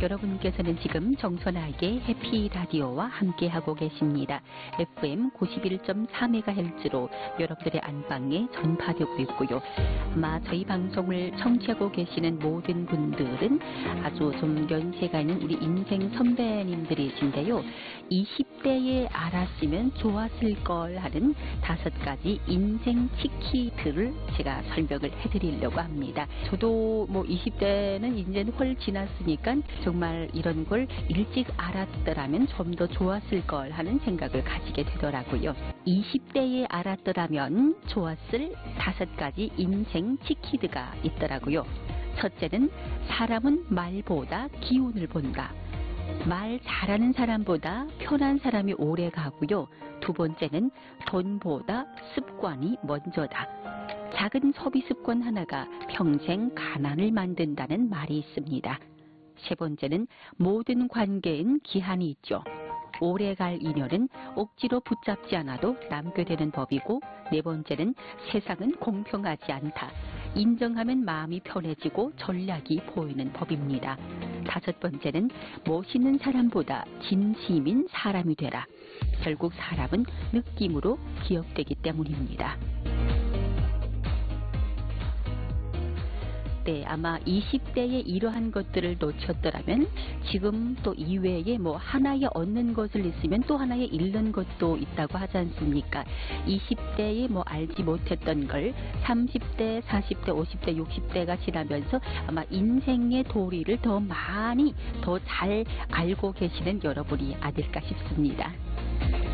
여러분께서는 지금 정선아의 해피라디오와 함께하고 계십니다. FM 91.4MHz로 여러분들의 안방에 전파되고 있고요. 아마 저희 방송을 청취하고 계시는 모든 분들은 아주 좀 연세가 있는 우리 인생 선배님들이신데요. 20대에 알았으면 좋았을 걸 하는 5가지 인생 치키들을 제가 설명을 해드리려고 합니다. 저도 뭐 20대는 이제는 훨 지났으니까 정말 이런 걸 일찍 알았더라면 좀 더 좋았을 걸 하는 생각을 가지게 되더라고요. 20대에 알았더라면 좋았을 5가지 인생 치키드가 있더라고요. 첫째는 사람은 말보다 기운을 본다. 말 잘하는 사람보다 편한 사람이 오래 가고요. 두 번째는 돈보다 습관이 먼저다. 작은 소비 습관 하나가 평생 가난을 만든다는 말이 있습니다. 세 번째는 모든 관계엔 기한이 있죠. 오래갈 인연은 억지로 붙잡지 않아도 남게 되는 법이고, 네 번째는 세상은 공평하지 않다. 인정하면 마음이 편해지고 전략이 보이는 법입니다. 다섯 번째는 멋있는 사람보다 진심인 사람이 되라. 결국 사람은 느낌으로 기억되기 때문입니다. 네, 아마 20대에 이러한 것들을 놓쳤더라면 지금 또 이외에 뭐 하나에 얻는 것을 있으면 또 하나에 잃는 것도 있다고 하지 않습니까? 20대에 뭐 알지 못했던 걸 30대, 40대, 50대, 60대가 지나면서 아마 인생의 도리를 더 많이 더 잘 알고 계시는 여러분이 아닐까 싶습니다.